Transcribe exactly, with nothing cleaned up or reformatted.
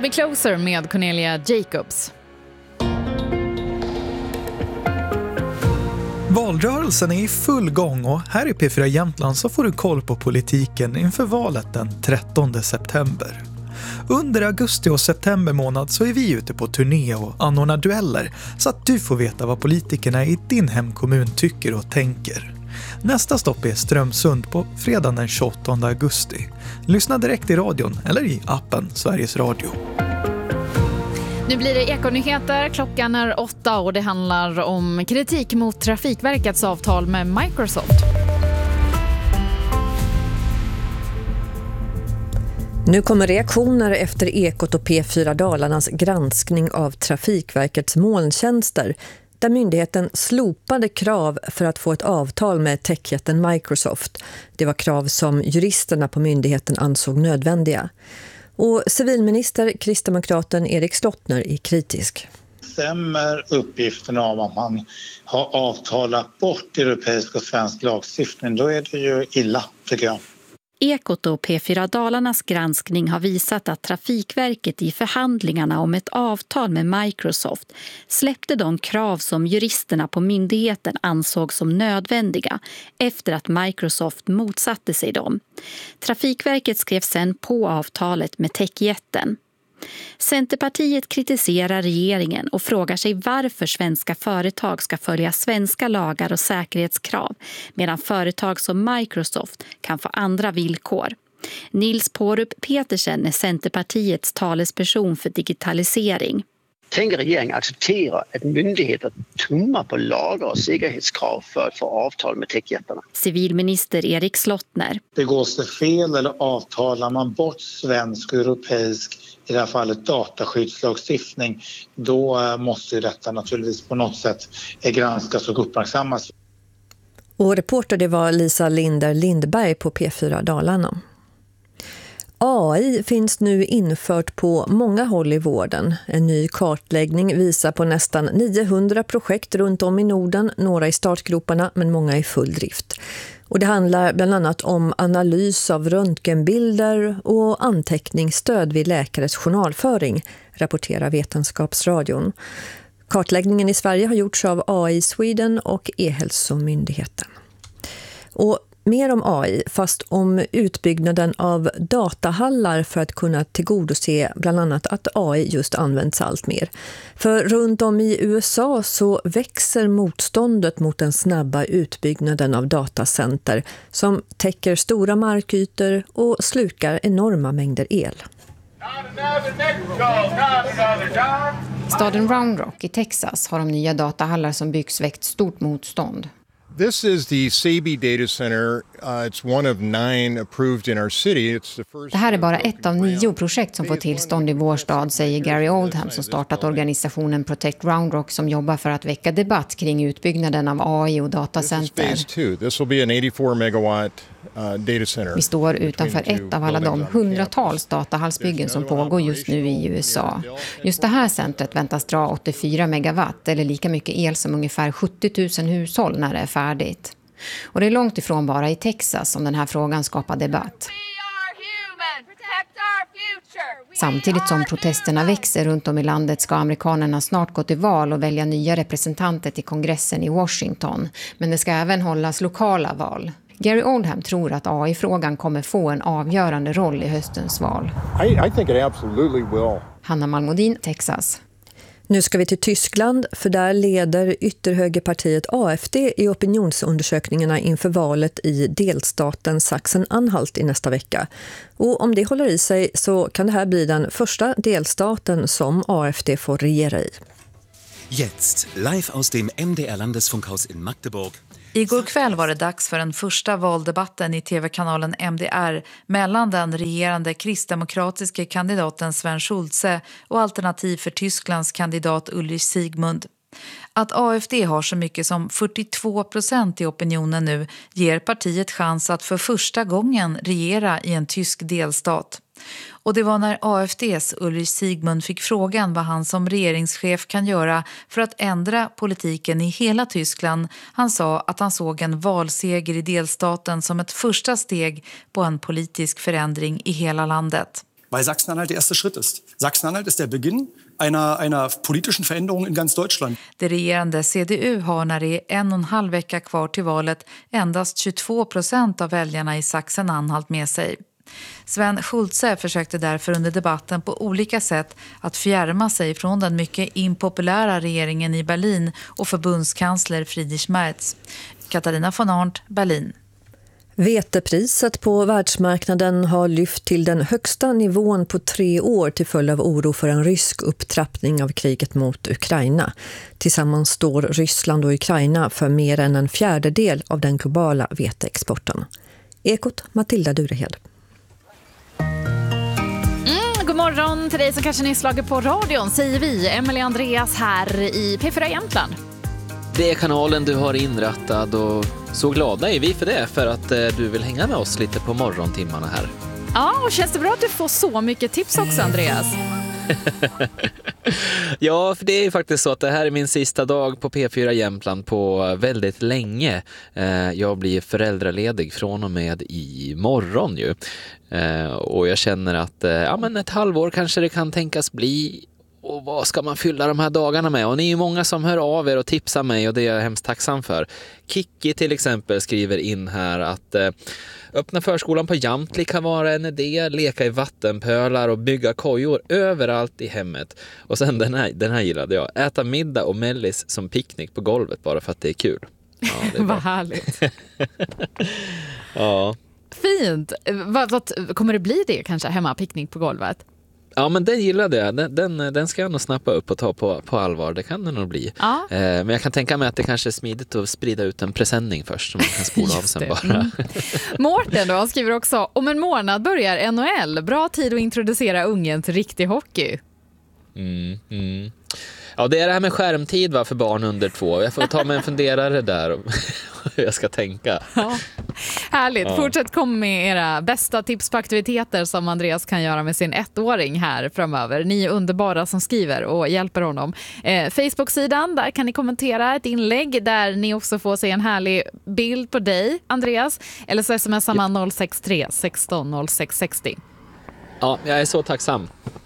vi Closer med Cornelia Jacobs. Valrörelsen är i full gång och här i P fyra Jämtland så får du koll på politiken inför valet den trettonde september. Under augusti och september månad så är vi ute på turné och anordnar dueller så att du får veta vad politikerna i din hemkommun tycker och tänker. Nästa stopp är Strömsund på fredagen den tjugoåttonde augusti. Lyssna direkt i radion eller i appen Sveriges Radio. Nu blir det Ekonyheter, klockan är åtta och det handlar om kritik mot Trafikverkets avtal med Microsoft. Nu kommer reaktioner efter Ekot och P fyra Dalarnas granskning av Trafikverkets molntjänster, där myndigheten slopade krav för att få ett avtal med techjätten Microsoft. Det var krav som juristerna på myndigheten ansåg nödvändiga. Och civilminister kristdemokraten Erik Slottner är kritisk. Stämmer uppgifterna om att man har avtalat bort europeisk och svensk lagstiftning, då är det ju illa, tycker jag. Ekot och P fyra Dalarnas granskning har visat att Trafikverket i förhandlingarna om ett avtal med Microsoft släppte de krav som juristerna på myndigheten ansåg som nödvändiga efter att Microsoft motsatte sig dem. Trafikverket skrev sedan på avtalet med techjätten. Centerpartiet kritiserar regeringen och frågar sig varför svenska företag ska följa svenska lagar och säkerhetskrav medan företag som Microsoft kan få andra villkor. Nils Pårup Petersen är Centerpartiets talesperson för digitalisering. Tänker regeringen acceptera att myndigheter tummar på lagar och säkerhetskrav för att få avtal med techjättarna? Civilminister Erik Slottner. Begås det fel eller avtalar man bort svensk och europeisk, i det här fallet dataskyddslagstiftning, då måste ju detta naturligtvis på något sätt granskas och uppmärksammas. Och reporter det var Lisa Linder Lindberg på P fyra Dalarna. A I finns nu infört på många håll i vården. En ny kartläggning visar på nästan niohundra projekt runt om i Norden, några i startgroparna men många i full drift. Och det handlar bland annat om analys av röntgenbilder och anteckningsstöd vid läkares journalföring, rapporterar Vetenskapsradion. Kartläggningen i Sverige har gjorts av A I Sweden och E-hälsomyndigheten. Och mer om A I, fast om utbyggnaden av datahallar för att kunna tillgodose bland annat att A I just används allt mer. För runt om i U S A så växer motståndet mot den snabba utbyggnaden av datacenter som täcker stora markytor och slukar enorma mängder el. Staden Round Rock i Texas har de nya datahallar som byggs väckt stort motstånd. This is the Sabi Data Center. Uh, it's one of nine approved in our city. It's the first. Det här är bara ett av nio projekt som får tillstånd i vår stad, säger Gary Oldham som startat organisationen Protect Round Rock som jobbar för att väcka debatt kring utbyggnaden av A I och datacenter. This is phase two. This will be an eighty-four megawatt uh, data center. Vi står utanför ett av alla de hundratals datahallsbyggen som pågår just nu i U S A. Just det här centret väntas dra åttiofyra megawatt eller lika mycket el som ungefär sjuttio tusen hushåll när det är färdigt. Och det är långt ifrån bara i Texas som den här frågan skapar debatt. Samtidigt som protesterna växer runt om i landet ska amerikanerna snart gå till val och välja nya representanter till kongressen i Washington. Men det ska även hållas lokala val. Gary Oldham tror att A I-frågan kommer få en avgörande roll i höstens val. I, I think it absolutely will. Hanna Malmodin, Texas. Nu ska vi till Tyskland, för där leder ytterhögerpartiet A F D i opinionsundersökningarna inför valet i delstaten Sachsen-Anhalt i nästa vecka. Och om det håller i sig så kan det här bli den första delstaten som A F D får regera i. Jetzt, live aus dem M D R-Landesfunkhaus in Magdeburg. Igår kväll var det dags för den första valdebatten i tv-kanalen M D R mellan den regerande kristdemokratiska kandidaten Sven Schulze och Alternativ för Tysklands kandidat Ulrich Siegmund. Att A F D har så mycket som fyrtiotvå procent i opinionen nu ger partiet chans att för första gången regera i en tysk delstat. Och det var när A F D:s Ulrich Siegmund fick frågan vad han som regeringschef kan göra för att ändra politiken i hela Tyskland. Han sa att han såg en valseger i delstaten som ett första steg på en politisk förändring i hela landet. weil Sachsen-Anhalt der erste Schritt ist. Sachsen-Anhalt ist der Beginn einer, einer politischen Veränderung in ganz Deutschland. Det regerande C D U har när det är en och en halv vecka kvar till valet endast tjugotvå procent av väljarna i Sachsen-Anhalt med sig. Sven Schulze försökte därför under debatten på olika sätt att fjärma sig från den mycket impopulära regeringen i Berlin och förbundskansler Friedrich Merz. Katarina von Arndt, Berlin. Vetepriset på världsmarknaden har lyft till den högsta nivån på tre år till följd av oro för en rysk upptrappning av kriget mot Ukraina. Tillsammans står Ryssland och Ukraina för mer än en fjärdedel av den globala veteexporten. Ekot, Matilda Durehed. Mm, god morgon till dig som kanske nyss slagit på radion, säger vi. Emelie Andreas här i P fyra Jämtland. Det är kanalen du har inrättad och så glada är vi för det, för att eh, du vill hänga med oss lite på morgontimmarna här. Ja, och känns det bra att du får så mycket tips också, Andreas? Ja, för det är ju faktiskt så att det här är min sista dag på P fyra Jämtland på väldigt länge. Eh, jag blir föräldraledig från och med i morgon ju. Eh, och jag känner att eh, ja, men ett halvår kanske det kan tänkas bli. Och vad ska man fylla de här dagarna med? Och ni är ju många som hör av er och tipsar mig och det är jag hemskt tacksam för. Kiki till exempel skriver in här att eh, öppna förskolan på Jamtli kan vara en idé, leka i vattenpölar och bygga kojor överallt i hemmet. Och sen den här, den här gillade jag, äta middag och mellis som picknick på golvet bara för att det är kul. Ja, det är vad härligt. Ja. Fint. Vad, vad, kommer det bli det kanske, hemma picknick på golvet? Ja, men den gillade jag. Den, den, den ska jag nog snappa upp och ta på, på allvar. Det kan det nog bli. Ja. Eh, men jag kan tänka mig att det kanske är smidigt att sprida ut en presenning först så man kan spola av sen bara. Mm. Mårten då, han skriver också, om en månad börjar N H L. Bra tid att introducera ungen till riktig hockey. Mm, mm. Ja, det är det här med skärmtid va, för barn under två. Jag får ta mig en funderare där och hur jag ska tänka. Ja. Härligt. Ja. Fortsätt komma med era bästa tips på aktiviteter som Andreas kan göra med sin ettåring här framöver. Ni är underbara som skriver och hjälper honom. Eh, Facebook-sidan, där kan ni kommentera ett inlägg där ni också får se en härlig bild på dig, Andreas. Eller så smsar man noll sex tre sexton noll sex sextio. Ja, jag är så tacksam.